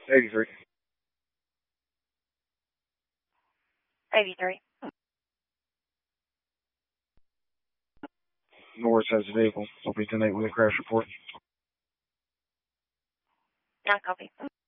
83. 83. Norris has a vehicle. Will be tonight with a crash report. Not copy.